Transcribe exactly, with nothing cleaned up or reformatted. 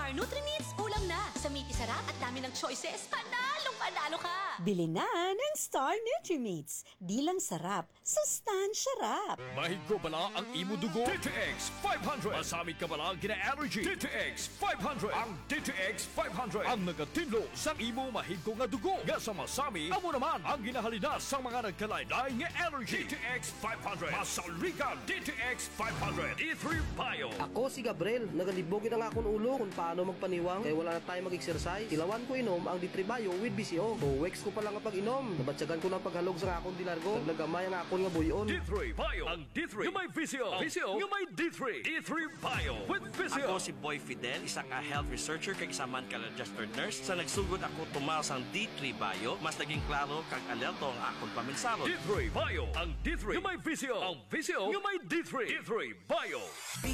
Star Nutri-Meats, ulam na. Sa meaty sarap at dami ng choices, panalong panalo ka. Bili na ng Star Nutri-Meats. Di lang sarap, sustansya rap. Mahig ko bala ang imo dugo? D T X five hundred. Masamit ka bala ang gina-allergy? D T X five hundred. Ang D T X five hundred. Ang nagatinlo sa imo mahig ko nga dugo. Nga sa masami, amo naman ang ginahalina sa mga nagkalaylay nga allergy. D T X five hundred. Masalrigan D T X five hundred. D three Bio. Ako si Gabriel, nagalibogin ang akong ulo kung paano magpaniwang kaya wala na tayo mag-exercise. Ilawan ko inom ang D three Bio with B C O. Buwex ko pa lang ang pag-inom. Nabatsagan ko ng paghalog sa akong dinargo. Naglagamay ang akong nga buyon. D three Bio. Ang D three yung may V C O. V C O yung may D three. D three Bio with V C O. Ako si Boy Fidel, isang ka health researcher kay isaman ka registered nurse. Sa nagsugod ako tumaw sang D three Bio, mas naging klaro kag alerto ang akong paminsaro. D three Bio. Ang D three yung may V C O. Ang V C O yung may D three. D three Bio. B